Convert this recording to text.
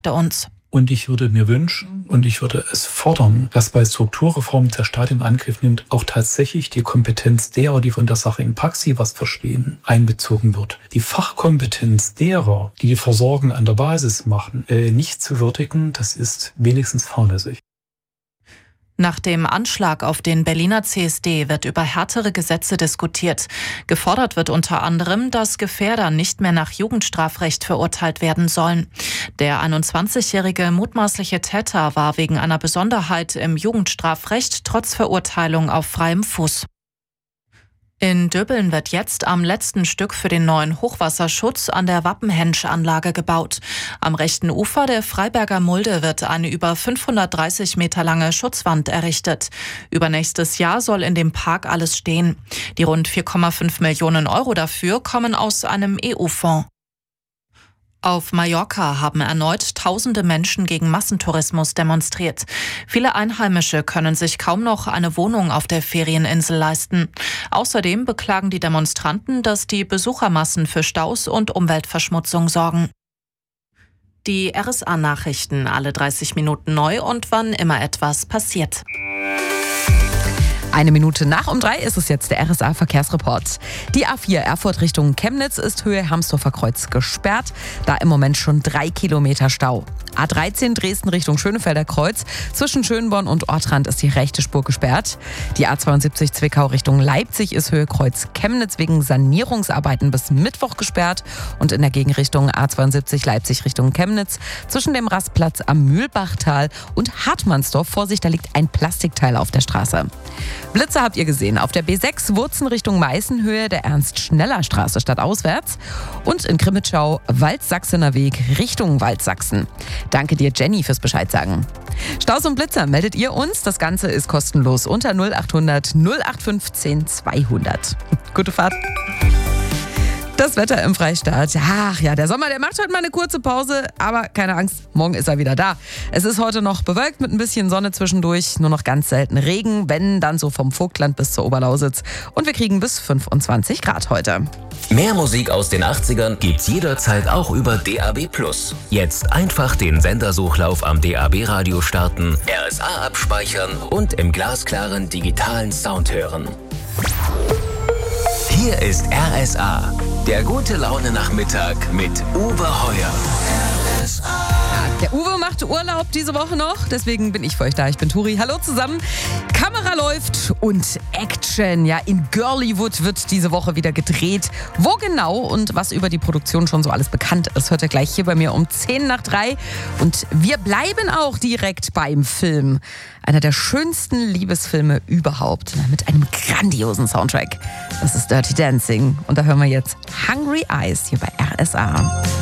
uns. Und ich würde mir wünschen und ich würde es fordern, dass bei Strukturreformen der Staat in Angriff nimmt, auch tatsächlich die Kompetenz derer, die von der Sache in Praxis was verstehen, einbezogen wird. Die Fachkompetenz derer, die die Versorgung an der Basis machen, nicht zu würdigen, das ist wenigstens fahrlässig. Nach dem Anschlag auf den Berliner CSD wird über härtere Gesetze diskutiert. Gefordert wird unter anderem, dass Gefährder nicht mehr nach Jugendstrafrecht verurteilt werden sollen. Der 21-jährige mutmaßliche Täter war wegen einer Besonderheit im Jugendstrafrecht trotz Verurteilung auf freiem Fuß. In Döbeln wird jetzt am letzten Stück für den neuen Hochwasserschutz an der Wappenhensch-Anlage gebaut. Am rechten Ufer der Freiberger Mulde wird eine über 530 Meter lange Schutzwand errichtet. Übernächstes Jahr soll in dem Park alles stehen. Die rund 4,5 Millionen Euro dafür kommen aus einem EU-Fonds. Auf Mallorca haben erneut tausende Menschen gegen Massentourismus demonstriert. Viele Einheimische können sich kaum noch eine Wohnung auf der Ferieninsel leisten. Außerdem beklagen die Demonstranten, dass die Besuchermassen für Staus und Umweltverschmutzung sorgen. Die RSA-Nachrichten alle 30 Minuten neu und wann immer etwas passiert. 1 Minute nach 3 ist es jetzt der RSA-Verkehrsreport. Die A4 Erfurt Richtung Chemnitz ist Höhe Hamsdorfer Kreuz gesperrt. Da im Moment schon 3 Kilometer Stau. A13 Dresden Richtung Schönefelder Kreuz. Zwischen Schönborn und Ortrand ist die rechte Spur gesperrt. Die A72 Zwickau Richtung Leipzig ist Höhe Kreuz Chemnitz wegen Sanierungsarbeiten bis Mittwoch gesperrt. Und in der Gegenrichtung A72 Leipzig Richtung Chemnitz zwischen dem Rastplatz am Mühlbachtal und Hartmannsdorf. Vorsicht, da liegt ein Plastikteil auf der Straße. Blitze habt ihr gesehen. Auf der B6 Wurzen Richtung Meißen, Höhe der Ernst-Schneller-Straße stadtauswärts. Und in Krimitschau Waldsachsener Weg Richtung Waldsachsen. Danke dir, Jenny, fürs Bescheid sagen. Staus und Blitzer meldet ihr uns. Das Ganze ist kostenlos unter 0800 0815 200. Gute Fahrt. Das Wetter im Freistaat. Ach ja, der Sommer, der macht heute mal eine kurze Pause, aber keine Angst, morgen ist er wieder da. Es ist heute noch bewölkt mit ein bisschen Sonne zwischendurch, nur noch ganz selten Regen, wenn dann so vom Vogtland bis zur Oberlausitz. Und wir kriegen bis 25 Grad heute. Mehr Musik aus den 80ern gibt's jederzeit auch über DAB+. Jetzt einfach den Sendersuchlauf am DAB-Radio starten, RSA abspeichern und im glasklaren digitalen Sound hören. Hier ist RSA, der gute Laune-Nachmittag mit Uwe Heuer. Der Uwe macht Urlaub diese Woche noch, deswegen bin ich für euch da. Ich bin Turi. Hallo zusammen. Kamera läuft und Action. Ja, in Girlywood wird diese Woche wieder gedreht. Wo genau und was über die Produktion schon so alles bekannt ist, hört ihr gleich hier bei mir um 3:10. Und wir bleiben auch direkt beim Film. Einer der schönsten Liebesfilme überhaupt. Mit einem grandiosen Soundtrack. Das ist Dirty Dancing. Und da hören wir jetzt Hungry Eyes hier bei RSA.